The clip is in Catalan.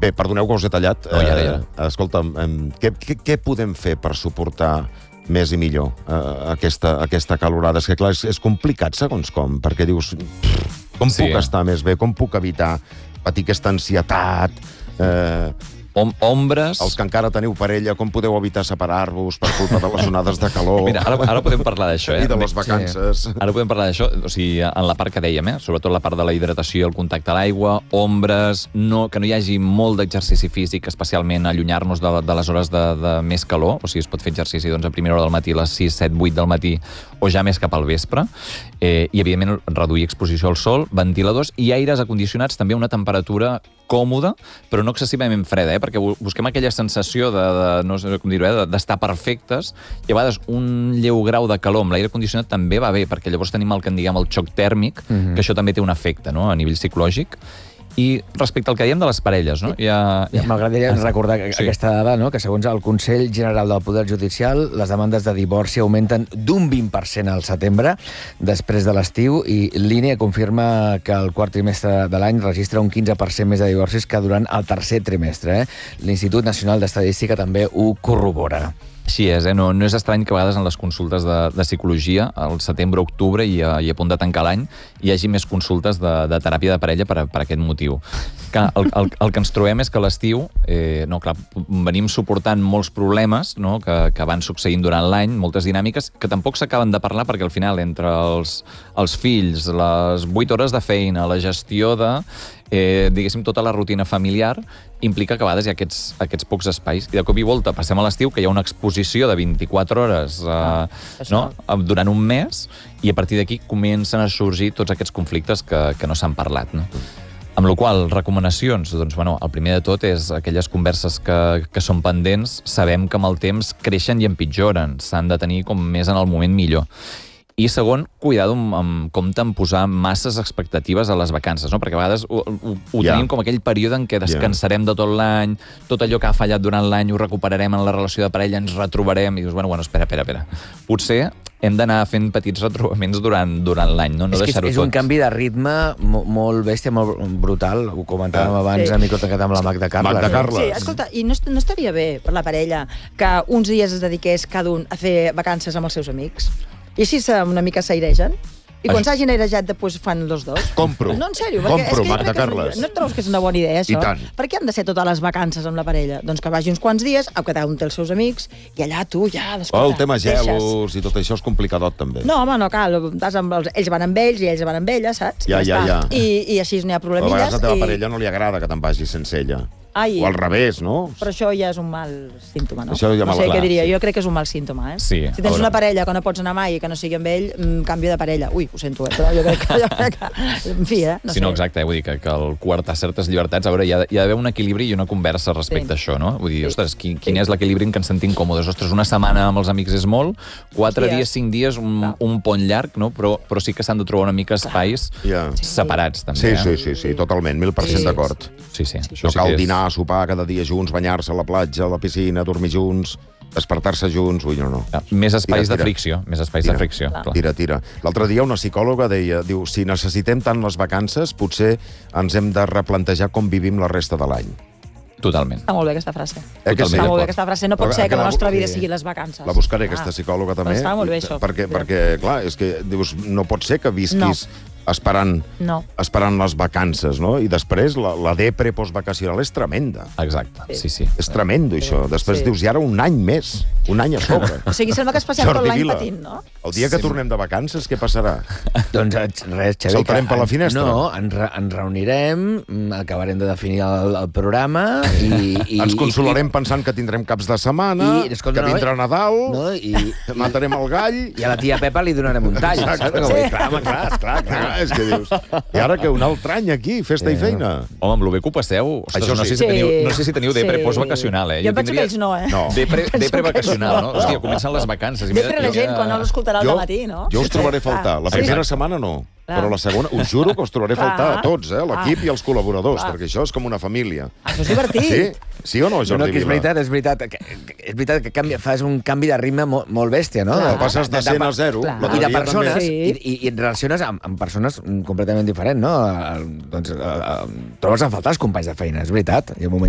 Bé, perdoneu que us he tallat. No, ja. Escolta'm, què podem fer per suportar més i millor aquesta calorada? És que, clar, és complicat segons com, perquè dius, com puc estar més bé, com puc evitar patir aquesta ansietat... Ombres... Els que encara teniu parella, com podeu evitar separar-vos per culpa de les onades de calor? Mira, ara podem parlar d'això, I de les vacances. Sí. Ara podem parlar d'això, o sigui, en la part que dèiem, sobretot la part de la hidratació i el contacte a l'aigua, ombres, que no hi hagi molt d'exercici físic, especialment allunyar-nos de les hores de més calor, o sigui, es pot fer exercici a primera hora del matí, a les 6, 7, 8 del matí, o ja més cap al vespre, i, evidentment, reduir exposició al sol, ventiladors i aires acondicionats també a una temperatura còmoda, però no excessivament freda, perquè busquem aquella sensació no sé com dir-ho, d'estar perfectes, i a vegades un lleu grau de calor amb l'aire condicionat també va bé, perquè llavors tenim el que en diguem el xoc tèrmic, que això també té un efecte, no?, a nivell psicològic. I respecte al que diem de les parelles, no? M'agradaria recordar aquesta dada, no?, que segons el Consell General del Poder Judicial, les demandes de divorci augmenten d'un 20% al setembre, després de l'estiu, i l'INE confirma que el quart trimestre de l'any registra un 15% més de divorcis que durant el tercer trimestre. L'Institut Nacional d'Estadística també ho corrobora. Així és, no és estrany que a vegades en les consultes de psicologia, al setembre-octubre i a punt de tancar l'any, hi hagi més consultes de teràpia de parella per aquest motiu. El que ens trobem és que a l'estiu, venim suportant molts problemes que van succeint durant l'any, moltes dinàmiques, que tampoc s'acaben de parlar perquè al final, entre els fills, les 8 hores de feina, la gestió de... diguéssim, tota la rutina familiar implica que a vegades hi ha aquests pocs espais, i de cop i volta passem a l'estiu, que hi ha una exposició de 24 hores durant un mes, i a partir d'aquí comencen a sorgir tots aquests conflictes que no s'han parlat, no? Amb la qual cosa, recomanacions, doncs, el primer de tot és aquelles converses que són pendents, sabem que amb el temps creixen i empitjoren, s'han de tenir com més en el moment millor. I segon, cuidado amb compte en posar masses expectatives a les vacances, no? Perquè a vegades ho tenim com aquell període en què descansarem de tot l'any, tot allò que ha fallat durant l'any ho recuperarem en la relació de parella, ens retrobarem, i dius, espera. Potser hem d'anar fent petits retrobaments durant l'any, no deixar-ho tot. És un canvi de ritme molt bèstia, molt brutal. Ho comentàvem abans a micro tancat amb la Magda Carles. Sí, escolta, i no estaria bé per la parella que uns dies es dediqués cada un a fer vacances amb els seus amics? I així una mica s'airegen? I quan s'hagin airejat, després fan els dos? Compro. No, en sèrio. Compro, Magda Carles. No et trobes que és una bona idea, això? I tant. Per què han de ser totes les vacances amb la parella? Doncs que vagi uns quants dies, a cada un té els seus amics, i allà tu ja... El tema gelos i tot això és complicadot, també. No, home, no cal. Ells van amb ells i ells van amb ella, saps? Ja. I així no hi ha problemilles. A vegades a la teva parella no li agrada que te'n vagis sense ella. O al revés, no? Però això ja és un mal símptoma, no? Això ja no sé què diria, jo crec que és un mal símptoma, Sí. Si tens una parella que no pots anar mai i que no sigui amb ell, canvia de parella. Ui, ho sento, però jo crec que... En fi, no sé. Sí, no, exacte, vull dir que el coartar certes llibertats, a veure, hi ha d'haver un equilibri i una conversa respecte a això, no? Vull dir, ostres, quin és l'equilibri en què ens sentim còmodes? Ostres, una setmana amb els amics és molt, 4 dies, 5 dies, un pont llarg, no? Però sí que s'han de trobar una mica espais separats, també. Sí, totalment, 1000% d'acord. Sí. No cal dinar, sopar cada dia junts, banyar-se a la platja, a la piscina, dormir junts, despertar-se junts, no. Més espais de fricció, Tira. L'altre dia una psicòloga diu, si necessitem tant les vacances, potser ens hem de replantejar com vivim la resta de l'any. Totalment. Està molt bé aquesta frase. Està molt bé aquesta frase. No pot ser que la nostra vida sigui les vacances. La buscaré, aquesta psicòloga, també. Està molt bé, això. Perquè, clar, és que dius, no pot ser que visquis esperant les vacances, no? I després la depre postvacacional és tremenda. Exacte, sí. És tremendo, això. Després dius, i ara un any més, un any a sobre. O sigui, sembla que es passem tot l'any patint, no? El dia que tornem de vacances, què passarà? Doncs res, Xavi. Saltarem per la finestra? No, ens reunirem, acabarem de definir el programa i... Ens consolarem pensant que tindrem caps de setmana, que vindrà Nadal, matarem el gall... I a la tia Pepa li donarem un tall, saps? Clar. És que dius, i ara que un altre any aquí, festa i feina. Home, amb lo bé que ho passeu, no sé si teniu depre postvacacional, Jo penso que ells no, Depre vacacional, no? Hòstia, comencen les vacances. Depre la gent quan no l'escoltarà al matí, no? Jo us trobaré a faltar. La primera setmana no, però la segona, us juro que us trobaré a faltar a tots, l'equip i els col·laboradors, perquè això és com una família. Això és divertit. Sí o no, Jordi Vila? És veritat que fas un canvi de ritme molt bèstia, no? Passes de 100 a 0. I de persones, i et relaciones amb persones completament diferents, no? Doncs trobes a faltar els companys de feina, és veritat. Hi ha moments